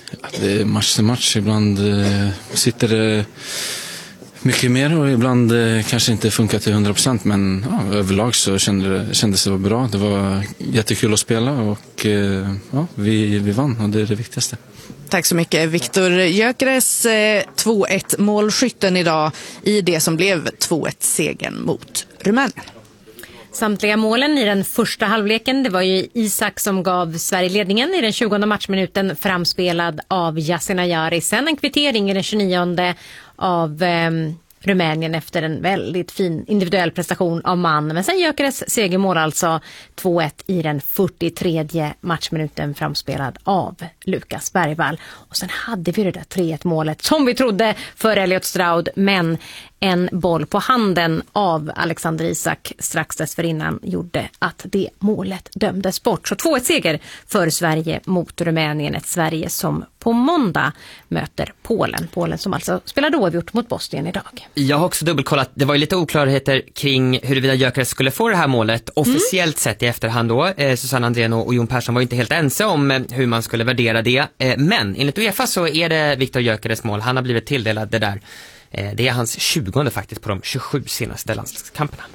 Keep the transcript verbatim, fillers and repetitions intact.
Det är match till match. Ibland eh, sitter det mycket mer och ibland eh, kanske inte funkar till hundra procent, men ja, överlag så kände det, kändes det var bra. Det var jättekul att spela och eh, ja, vi, vi vann och det är det viktigaste. Tack så mycket, Viktor Gyökeres, eh, två ett målskytten idag i det som blev två ett segern mot Rumänien. Samtliga målen i den första halvleken, det var ju Isak som gav Sverige ledningen i den tjugonde matchminuten, framspelad av Yasin Ayari. Sen en kvittering i den tjugonionde av eh, Rumänien efter en väldigt fin individuell prestation av man. Men sen Gyökeres segermål, alltså två ett i den fyrtiotredje matchminuten, framspelad av Lukas Bergvall. Och sen hade vi det där tre ett målet som vi trodde för Elliot Stroud, men en boll på handen av Alexander Isak strax dessförinnan gjorde att det målet dömdes bort. Så två ett seger för Sverige mot Rumänien. Ett Sverige som på måndag möter Polen. Polen som alltså spelade oavgjort mot Bosnien idag. Jag har också dubbelkollat. Det var ju lite oklarheter kring huruvida Gyökeres skulle få det här målet. Officiellt mm. sett i efterhand då. Eh, Susanne Andrén och Jon Persson var inte helt ense om eh, hur man skulle värdera det. Eh, men enligt UEFA så är det Viktor Gyökeres mål. Han har blivit tilldelad det där. Det är hans tjugonde faktiskt på de tjugosju senaste landskamperna.